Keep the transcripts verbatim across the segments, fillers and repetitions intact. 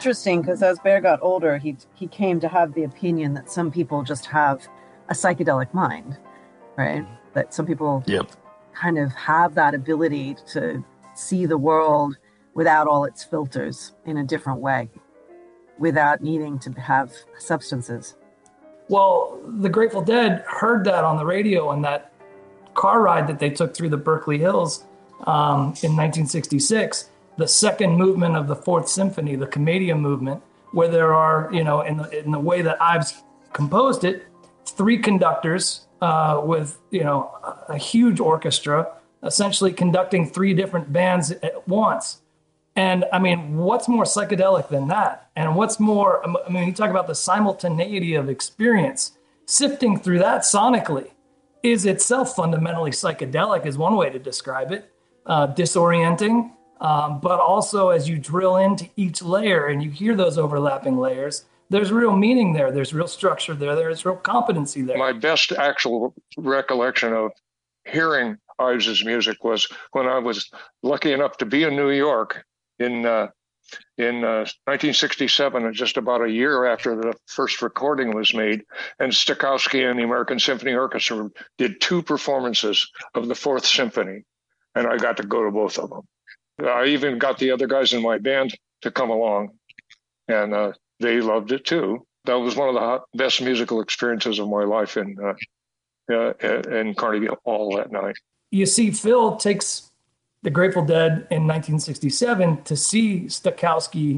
interesting because as Bear got older, he he came to have the opinion that some people just have a psychedelic mind, right? That some people yep. kind of have that ability to see the world without all its filters in a different way, without needing to have substances. Well, the Grateful Dead heard that on the radio on that car ride that they took through the Berkeley Hills um, in nineteen sixty-six, the second movement of the Fourth Symphony, the Commedia movement, where there are, you know, in the, in the way that Ives composed it, three conductors uh, with, you know, a, a huge orchestra, essentially conducting three different bands at once. And I mean, what's more psychedelic than that? And what's more, I mean, you talk about the simultaneity of experience, sifting through that sonically is itself fundamentally psychedelic is one way to describe it, uh, disorienting. Um, but also as you drill into each layer and you hear those overlapping layers, there's real meaning there. There's real structure there. There's real competency there. My best actual recollection of hearing Ives's music was when I was lucky enough to be in New York in uh, in uh, nineteen sixty-seven, just about a year after the first recording was made, and Stokowski and the American Symphony Orchestra did two performances of the Fourth Symphony, and I got to go to both of them. I even got the other guys in my band to come along, and uh, they loved it too. That was one of the best musical experiences of my life in uh, uh, in Carnegie Hall that night. You see, Phil takes the Grateful Dead in nineteen sixty-seven to see Stokowski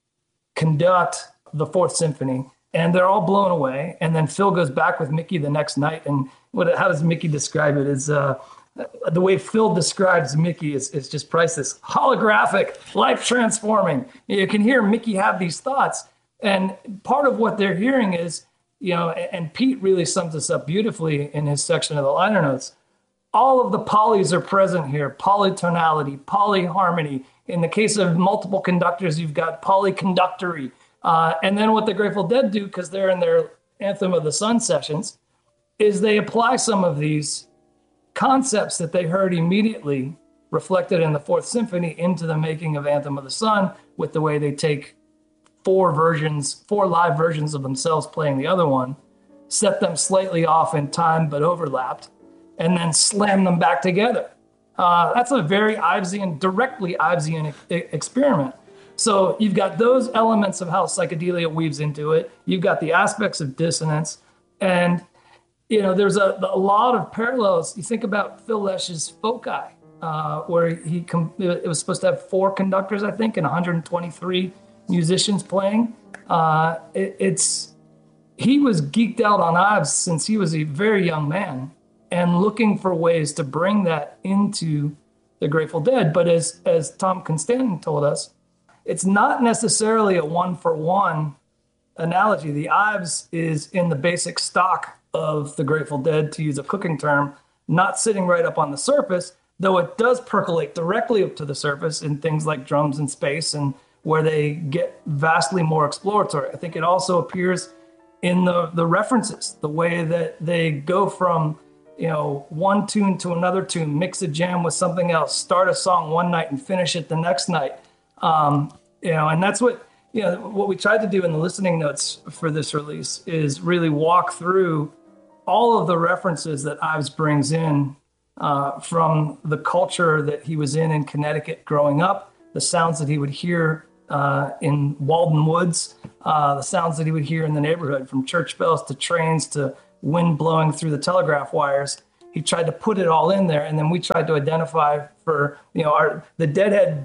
conduct the Fourth Symphony, and they're all blown away. And then Phil goes back with Mickey the next night, and what? How does Mickey describe it? Is uh, the way Phil describes Mickey is, is just priceless. Holographic, life-transforming. You can hear Mickey have these thoughts. And part of what they're hearing is, you know, and Pete really sums this up beautifully in his section of the liner notes, all of the polys are present here. Polytonality, polyharmony. In the case of multiple conductors, you've got polyconductory. Uh, and then what the Grateful Dead do, because they're in their Anthem of the Sun sessions, is they apply some of these concepts that they heard immediately reflected in the Fourth Symphony into the making of Anthem of the Sun, with the way they take four versions, four live versions of themselves playing the other one, set them slightly off in time but overlapped, and then slam them back together. Uh, that's a very Ivesian, directly Ivesian e- experiment. So you've got those elements of how psychedelia weaves into it. You've got the aspects of dissonance, and you know, there's a, a lot of parallels. You think about Phil Lesh's Foci, uh, where he com- it was supposed to have four conductors, I think, and one hundred twenty-three musicians playing. Uh, it, it's he was geeked out on Ives since he was a very young man, and looking for ways to bring that into the Grateful Dead. But as as Tom Constantin told us, it's not necessarily a one for one analogy. The Ives is in the basic stock of the Grateful Dead, to use a cooking term, not sitting right up on the surface, though it does percolate directly up to the surface in things like Drums in Space, and where they get vastly more exploratory. I think it also appears in the, the references, the way that they go from, you know, one tune to another tune, mix a jam with something else, start a song one night and finish it the next night. Um, you know, and that's what, you know, what we tried to do in the listening notes for this release is really walk through all of the references that Ives brings in uh, from the culture that he was in in Connecticut growing up, the sounds that he would hear uh, in Walden Woods, uh, the sounds that he would hear in the neighborhood, from church bells to trains to wind blowing through the telegraph wires. He tried to put it all in there, and then we tried to identify for, you know, our the Deadhead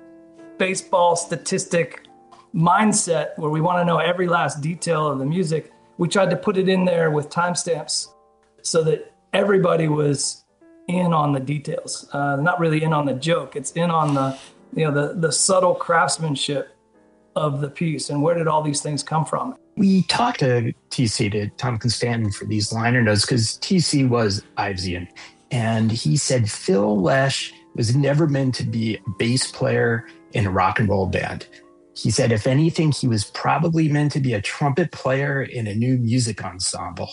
baseball statistic mindset, where we want to know every last detail of the music. We tried to put it in there with timestamps so that everybody was in on the details, uh, not really in on the joke. It's in on the, you know, the, the subtle craftsmanship of the piece, and where did all these things come from? We talked to T C, to Tom Constantin, for these liner notes, because T C was Ivesian, and he said Phil Lesh was never meant to be a bass player in a rock and roll band. He said, if anything, he was probably meant to be a trumpet player in a new music ensemble.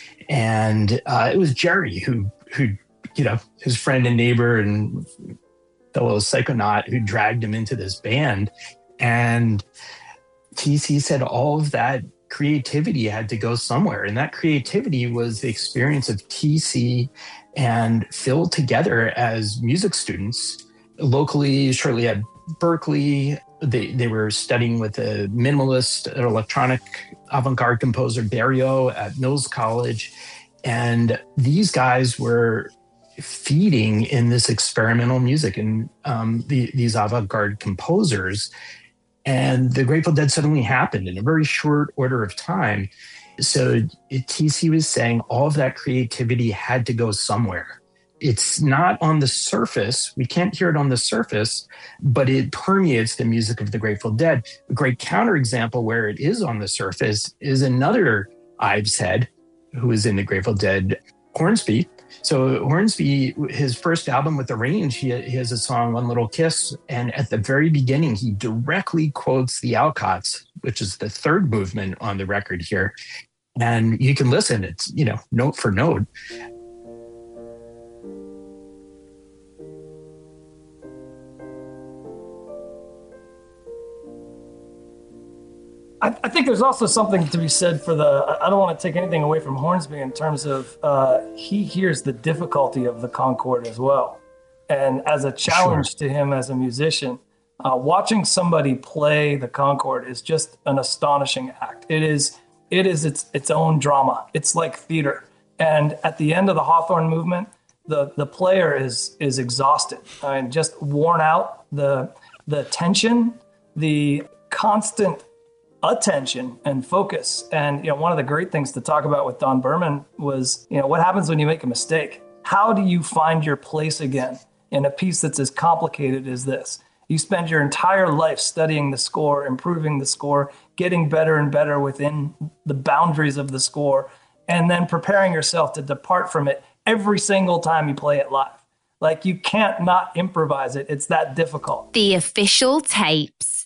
And uh, it was Jerry who, who, you know, his friend and neighbor and fellow psychonaut, who dragged him into this band. And T C said all of that creativity had to go somewhere. And that creativity was the experience of T C and Phil together as music students locally, shortly at Berklee. They, they were studying with a minimalist electronic avant-garde composer, Dario, at Mills College. And these guys were feeding in this experimental music and um, the, these avant-garde composers. And the Grateful Dead suddenly happened in a very short order of time. So T C was saying all of that creativity had to go somewhere. It's not on the surface. We can't hear it on the surface, but it permeates the music of the Grateful Dead. A great counterexample where it is on the surface is another Ives head who was in the Grateful Dead, Hornsby. So Hornsby, his first album with The Range, he, he has a song, One Little Kiss. And at the very beginning, he directly quotes the Alcotts, which is the third movement on the record here. And you can listen, it's, you know, note for note. I, I think there's also something to be said for the, I don't want to take anything away from Hornsby in terms of uh, he hears the difficulty of the Concorde as well. And as a challenge sure. to him as a musician, uh, watching somebody play the Concorde is just an astonishing act. It is it is its its own drama. It's like theater. And at the end of the Hawthorne movement, the the player is is exhausted. I mean, just worn out. The the tension, the constant attention and focus. And, you know, one of the great things to talk about with Don Berman was, you know, what happens when you make a mistake? How do you find your place again in a piece that's as complicated as this? You spend your entire life studying the score, improving the score, getting better and better within the boundaries of the score, and then preparing yourself to depart from it every single time you play it live. Like, you can't not improvise it. It's that difficult. The Official Tapes.